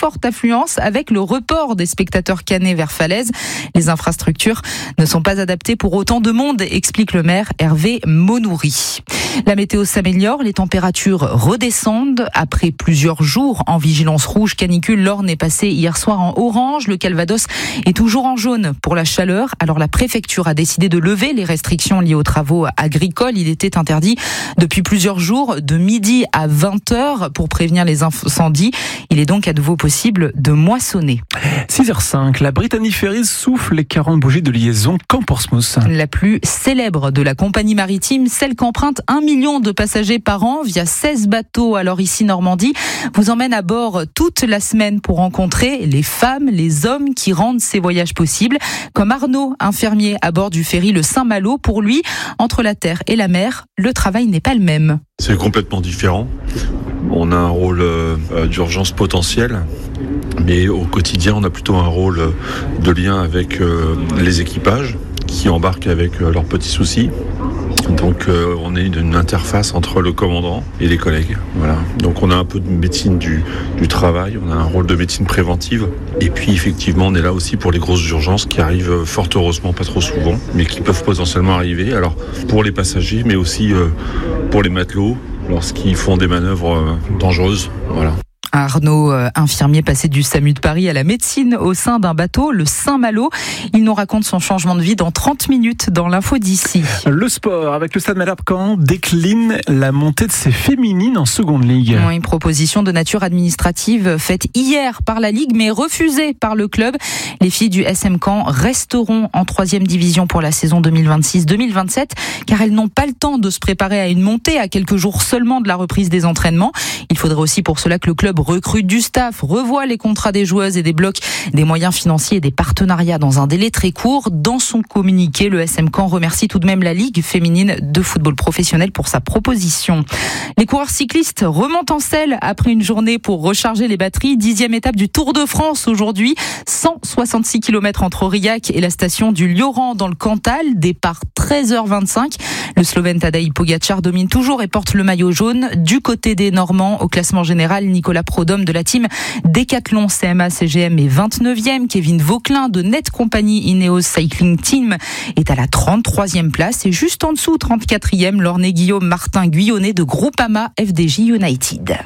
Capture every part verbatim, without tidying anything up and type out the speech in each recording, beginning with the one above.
forte affluence avec le report des spectateurs cannés vers Falaise. Les infrastructures ne sont pas adaptées pour autant de monde, explique le maire Hervé Monoury. La météo s'améliore, les températures redescendent. Après plusieurs jours en vigilance rouge canicule, l'Orne est passé hier soir en orange. Le Calvados est toujours en jaune pour la chaleur. Alors la préfecture a décidé de lever les restrictions liées aux travaux agricoles. Il était interdit depuis plusieurs jours de midi à vingt heures pour prévenir les incendies. Il est donc à nouveau possible de moissonner. six heures cinq, la Brittany Ferries souffle les quarante bougies de liaison Caen-Portsmouth. La plus célèbre de la compagnie maritime, celle qu'emprunte un million de passagers par an via seize bateaux. Alors ici, Normandie vous emmène à bord toute la semaine pour rencontrer les femmes, les hommes qui rendent ces voyages possibles. Comme Arnaud, infirmier à bord du ferry le Saint-Malo. Pour lui, entre la terre et la mer, le travail n'est pas le même. C'est complètement différent. On a un rôle euh, d'urgence potentielle, mais au quotidien, on a plutôt un rôle de lien avec euh, les équipages qui embarquent avec euh, leurs petits soucis. Donc euh, on est une interface entre le commandant et les collègues. Voilà. Donc on a un peu de médecine du, du travail, on a un rôle de médecine préventive. Et puis effectivement on est là aussi pour les grosses urgences qui arrivent fort heureusement pas trop souvent, mais qui peuvent potentiellement arriver. Alors pour les passagers, mais aussi euh, pour les matelots lorsqu'ils font des manœuvres euh, dangereuses. Voilà. Arnaud, euh, infirmier passé du SAMU de Paris à la médecine au sein d'un bateau, le Saint-Malo. Il nous raconte son changement de vie dans trente minutes dans l'info d'ici. Le sport, avec le Stade Malherbe-Caen, décline la montée de ses féminines en seconde ligue. Une proposition de nature administrative faite hier par la Ligue, mais refusée par le club. Les filles du S M Caen resteront en troisième division pour la saison deux mille vingt-six deux mille vingt-sept, car elles n'ont pas le temps de se préparer à une montée à quelques jours seulement de la reprise des entraînements. Il faudrait aussi pour cela que le club recrute du staff, revoit les contrats des joueuses et débloque des moyens financiers et des partenariats dans un délai très court. Dans son communiqué, le S M Caen remercie tout de même la Ligue féminine de football professionnel pour sa proposition. Les coureurs cyclistes remontent en selle après une journée pour recharger les batteries. Dixième étape du Tour de France aujourd'hui. cent soixante-six kilomètres entre Aurillac et la station du Lioran dans le Cantal. Départ treize heures vingt-cinq. Le Slovène Tadej Pogačar domine toujours et porte le maillot jaune. Du côté des Normands, au classement général, Nicolas Prodhomme de la team Decathlon C M A C G M est vingt-neuvième. Kevin Vauquelin de Net Company Ineos Cycling Team est à la trente-troisième place. Et juste en dessous, trente-quatrième, l'Ornais Guillaume Martin Guyonnet de Groupama F D J United.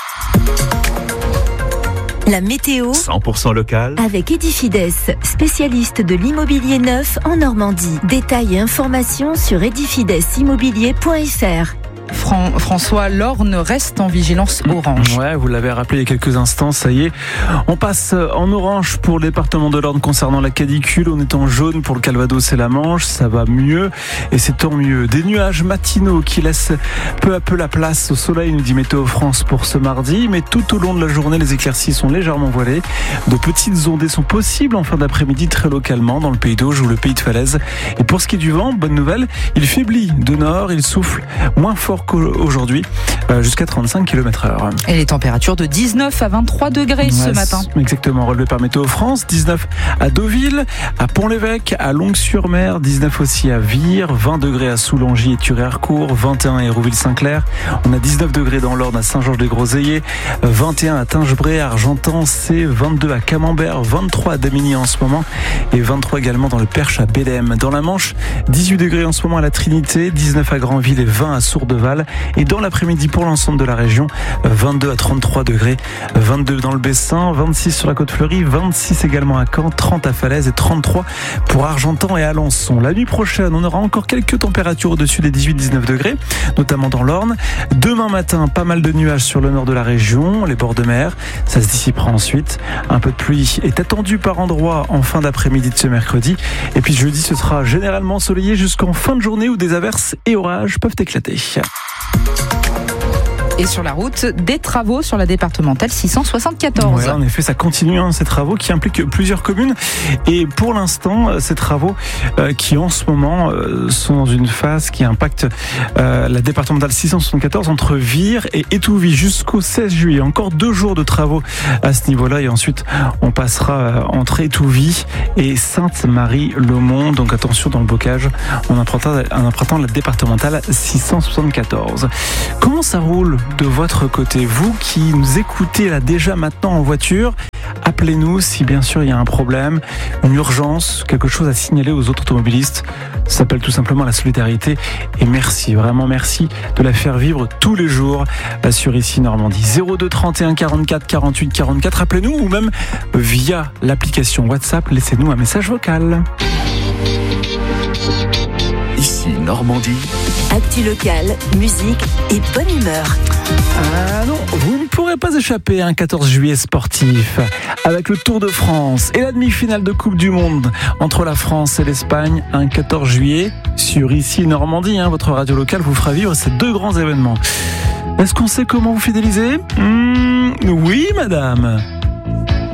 La météo cent pour cent local avec Edifides, spécialiste de l'immobilier neuf en Normandie. Détails et informations sur edifides immobilier point f r. Fran- François, l'Orne reste en vigilance orange. Ouais, vous l'avez rappelé il y a quelques instants, ça y est. On passe en orange pour le département de l'Orne concernant la canicule. On est en jaune pour le Calvados et la Manche. Ça va mieux et c'est tant mieux. Des nuages matinaux qui laissent peu à peu la place au soleil, nous dit Météo France pour ce mardi. Mais tout au long de la journée, les éclaircies sont légèrement voilées. De petites ondées sont possibles en fin d'après-midi très localement dans le Pays d'Auge ou le Pays de Falaise. Et pour ce qui est du vent, bonne nouvelle, il faiblit de nord, il souffle moins fort qu'aujourd'hui, euh, jusqu'à trente-cinq kilomètres heure. Et les températures de dix-neuf à vingt-trois degrés ouais, ce matin. Exactement, relevé par Météo France. dix-neuf à Deauville, à Pont-l'Évêque, à Longues-sur-Mer, dix-neuf aussi à Vire, vingt degrés à Soulangy et Thury-Harcourt, vingt et un à Hérouville-Saint-Clair. On a dix-neuf degrés dans l'Orne à Saint-Georges-des-Groseilliers, vingt et un à Tingebray, à Argentan, c'est vingt-deux à Camembert, vingt-trois à Damigny en ce moment et vingt-trois également dans le Perche à Bélem. Dans la Manche, dix-huit degrés en ce moment à la Trinité, dix-neuf à Granville et vingt à Sourdeval. Et dans l'après-midi pour l'ensemble de la région, vingt-deux à trente-trois degrés, vingt-deux dans le Bessin, vingt-six sur la côte fleurie, vingt-six également à Caen, trente à Falaise et trente-trois pour Argentan et Alençon. La nuit prochaine, on aura encore quelques températures au-dessus des dix-huit à dix-neuf degrés, notamment dans l'Orne. Demain matin, pas mal de nuages sur le nord de la région, les bords de mer. Ça se dissipera ensuite. Un peu de pluie est attendu par endroits en fin d'après-midi de ce mercredi. Et puis jeudi, ce sera généralement ensoleillé jusqu'en fin de journée où des averses et orages peuvent éclater. Et sur la route, des travaux sur la départementale six cent soixante-quatorze. Ouais, en effet, ça continue, hein, ces travaux qui impliquent plusieurs communes. Et pour l'instant, ces travaux euh, qui en ce moment euh, sont dans une phase qui impacte euh, la départementale six cent soixante-quatorze entre Vire et Étouville jusqu'au seize juillet. Encore deux jours de travaux à ce niveau-là. Et ensuite, on passera euh, entre Étouville et Sainte-Marie-le-Mont. Donc attention dans le bocage en empruntant, en empruntant la départementale six cent soixante-quatorze. Comment ça roule de votre côté, vous qui nous écoutez là déjà maintenant en voiture? appelez-nous si bien sûr il y a un problème, une urgence, quelque chose à signaler aux autres automobilistes. Ça s'appelle tout simplement la solidarité. Et merci, vraiment merci de la faire vivre tous les jours sur Ici Normandie. zéro deux trente et un quarante-quatre quarante-huit quarante-quatre, appelez-nous ou même via l'application WhatsApp, laissez-nous un message vocal. Ici Normandie. Actu locale, musique et bonne humeur. Ah non, vous ne pourrez pas échapper à un quatorze juillet sportif avec le Tour de France et la demi-finale de Coupe du Monde entre la France et l'Espagne. Un quatorze juillet sur Ici Normandie, hein, votre radio locale vous fera vivre ces deux grands événements. Est-ce qu'on sait comment vous fidéliser ? mmh, Oui, madame.